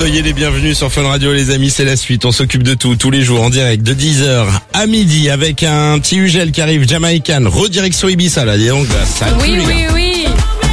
Soyez les bienvenus sur Fun Radio les amis, c'est la suite, on s'occupe de tout, tous les jours en direct de 10h à midi avec un petit Ugel qui arrive, Jamaican, redirection Ibiza là, dis donc, ça Oui, pue, les gars. oui.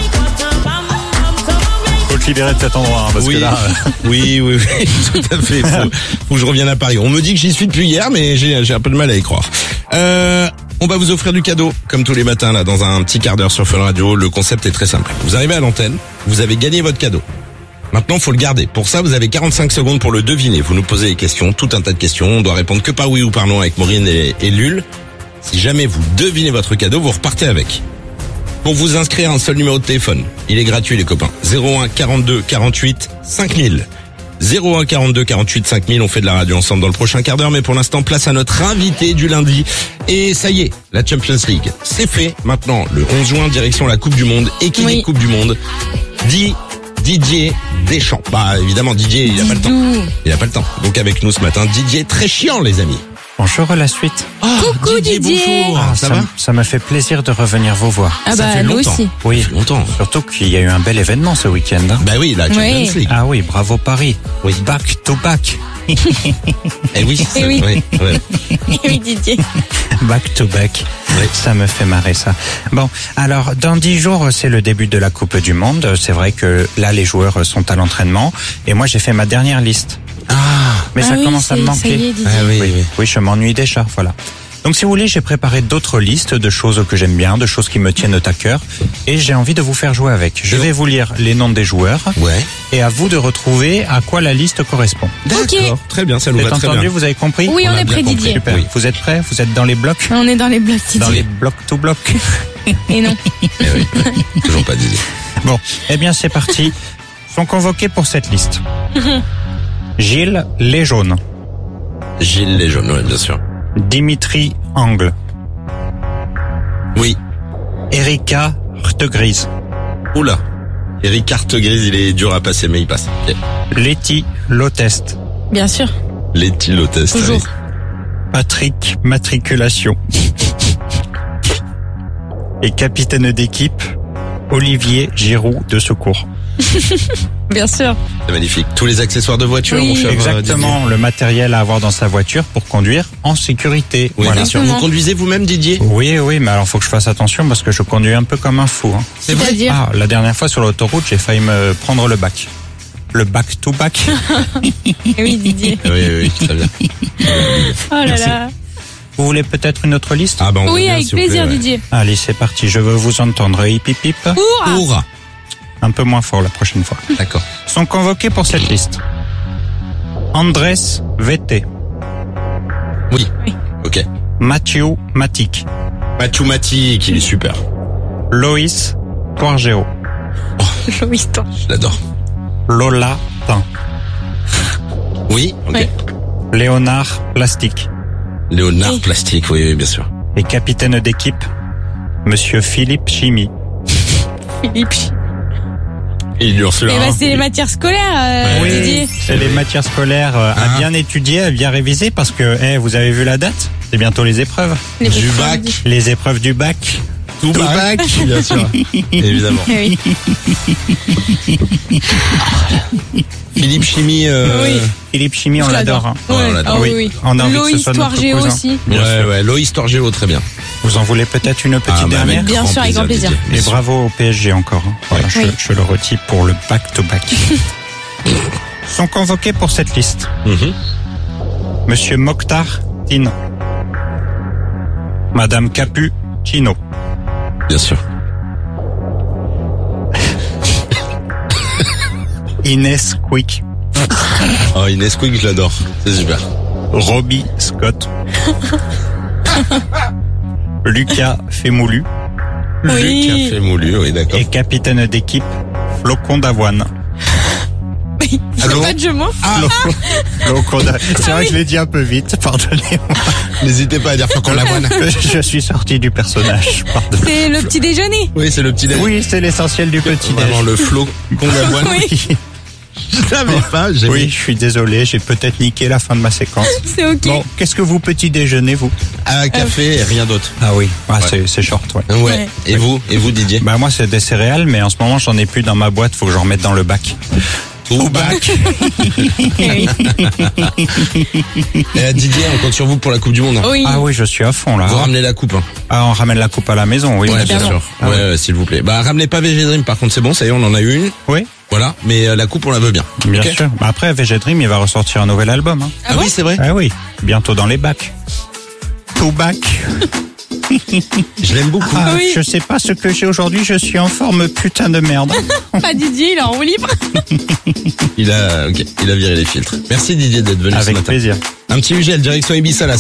Faut te libérer de cet endroit, parce Oui. que là... Oui, tout à fait, faut que je revienne à Paris. On me dit que j'y suis depuis hier, mais j'ai un peu de mal à y croire. On va vous offrir du cadeau, comme tous les matins là, dans un petit quart d'heure sur Fun Radio. Le concept est très simple. Vous arrivez à l'antenne, vous avez gagné votre cadeau. Maintenant, faut le garder. Pour ça, vous avez 45 secondes pour le deviner. Vous nous posez des questions, tout un tas de questions. On doit répondre que par oui ou par non avec Maureen et Lul. Si jamais vous devinez votre cadeau, vous repartez avec. Pour vous inscrire, un seul numéro de téléphone. Il est gratuit, les copains. 01 42 48 5000. 01 42 48 5000. On fait de la radio ensemble dans le prochain quart d'heure. Mais pour l'instant, place à notre invité du lundi. Et ça y est, la Champions League, c'est fait. Maintenant, le 11 juin, direction la Coupe du Monde. Et qui dit Coupe du Monde dit Didier Deschamps. Bah évidemment, Didier, il a pas le temps. Il a pas le temps. Donc avec nous ce matin, Didier très chiant, les amis. Bonjour, la suite. Coucou Didier. Bonjour. Ça va? Ça me fait plaisir de revenir vous voir. Ah Ça bah fait nous longtemps. aussi. Oui, Ça fait longtemps. surtout qu'il y a eu un bel événement ce week-end. Hein. Bah oui, la Champions Oui. League. Ah oui, bravo Paris. Oui. Back to back. Eh oui, Eh oui. ouais. Oui Didier. Back to back. Oui. Ça me fait marrer ça. Bon, alors dans 10 jours, c'est le début de la Coupe du Monde. C'est vrai que là, les joueurs sont à l'entraînement. Et moi, j'ai fait ma dernière liste. Mais ça oui, commence à me ça manquer. y est, Didier. Ah oui. Oui, je m'ennuie déjà, voilà. Donc si vous voulez, j'ai préparé d'autres listes de choses que j'aime bien, de choses qui me tiennent à cœur, et j'ai envie de vous faire jouer avec. Je vais vous lire les noms des joueurs, Ouais. et à vous de retrouver à quoi la liste correspond. D'accord. Très bien, ça nous Vous va avez très entendu, bien. vous avez compris? Oui, on a est bien prêt compris. Didier. Super. Oui. Vous êtes prêts? Vous êtes dans les blocs? On est dans les blocs Didier. Dans les blocs to bloc. Et non. Eh oui. Toujours pas Didier. Bon, eh bien c'est parti. Sont convoqués pour cette liste. Gilles Léjaune, Gilles Léjaune, ouais, bien sûr. Dimitri Angle, Oui. Erika Rtegris, Oula. Eric Cartegrise, il est dur à passer, mais il passe. Ok. Letty Lotest, Bien sûr. Les Tilotest. Toujours. Patrick Matriculation et capitaine d'équipe Olivier Giroud de secours. Bien sûr. C'est magnifique. Tous les accessoires de voiture, Oui. mon cher Exactement, le matériel à avoir dans sa voiture pour conduire en sécurité. Oui, Voilà. bien sûr. Vous Exactement. conduisez vous-même, Didier? Oui, mais alors faut que je fasse attention parce que je conduis un peu comme un fou. Hein. C'est vrai? C'est-à-dire. Ah, la dernière fois sur l'autoroute, j'ai failli me prendre le bac. Le back to back. Oui Didier. Oui, très bien. Oh là là. Vous voulez peut-être une autre liste? Ah ben, on veut Oui, bien, avec s'il vous plaît, plaisir ouais. Didier. Allez, c'est parti, je veux vous entendre. Hip hip hip. Hourra. Hourra. Un peu moins fort la prochaine fois. D'accord. Sont convoqués pour cette liste. Andrés Vete, Oui. Ok. Mathieu Matic, Mathieu Matic, il est super. Loïs Toargeo, Louis toi. Je l'adore. Lola Tin, Oui. Ok. Ouais. Léonard Plastique Léonard Oui. Plastique, oui, bien sûr. et capitaine d'équipe, Monsieur Philippe Chimie. Philippe. Il est dur celui-là. Eh ben hein. c'est les matières scolaires Didier. C'est les matières scolaires à bien étudier, à bien réviser parce que vous avez vu la date? C'est bientôt les épreuves. Les Du petits bac. Didier. Les épreuves du bac. Tout bac, bien sûr. Évidemment. Eh oui. Philippe Chimie. Oui. Philippe Chimie, on Je l'adore. l'adore. Hein. Ouais. on l'adore. Ah Oui. oui. On a envie que ce Loïs soit notre Toargeo cousin. aussi. Bien sûr. Ouais, Loïs Torgeo, très bien. Vous en voulez peut-être une petite dernière? avec Bien sûr, avec grand plaisir. Didier. Et Bien sûr. bravo au PSG encore. Hein. Voilà, Oui. je le retire pour le back-to-back. Sont convoqués pour cette liste. Mhm. Monsieur Mokhtar Tino. Madame Capu Chino. Bien sûr. Inès Quick. Oh, Inès Quick, je l'adore. C'est super. Robbie Scott. Lucas Femoulu. Oui. Café moulu, oui, d'accord. Et capitaine d'équipe, Flocon d'avoine. Allô? Pas de jeu, moi. Flocon d'avoine. C'est vrai que je l'ai dit un peu vite, pardonnez-moi. N'hésitez pas à dire Flocon d'avoine. Je suis sorti du personnage, pardon. C'est le petit déjeuner. Oui, c'est le petit déj. Oui, c'est l'essentiel du petit déj. Vraiment le flocon d'avoine. Oui. Je savais pas, j'ai Oui, je suis désolé, j'ai peut-être niqué la fin de ma séquence. C'est ok. Bon, qu'est-ce que vous petit déjeunez, vous? un café et rien d'autre. Ah oui, c'est short, ouais. Ouais. Ouais. Et vous, Didier? Bah moi c'est des céréales, mais en ce moment j'en ai plus dans ma boîte, faut que j'en remette dans le bac. Ou back. Oui. Didier, on compte sur vous pour la Coupe du Monde. Hein. Oui. Ah oui, je suis à fond là. Vous ramenez la coupe. Hein. Ah, on ramène la coupe à la maison, oui. Ouais, bien évidemment. sûr. Ah Ouais, s'il vous plaît. Bah, ramenez pas VG Dream, par contre, c'est bon, ça y est, on en a eu une. Oui, Voilà, mais la coupe, on la veut bien. bien Ok. sûr. Bah, après, VG Dream, il va ressortir un nouvel album. Hein. Ah, oui, c'est vrai. Ah oui, bientôt dans les bacs. Tout bac. Je l'aime beaucoup. Ah, Oui. je sais pas ce que j'ai aujourd'hui, je suis en forme putain de merde. Pas Didier, il est en roue libre. Il a viré les filtres. Merci Didier d'être venu ce Avec matin. plaisir. Un petit UGL, direction Ibiza là.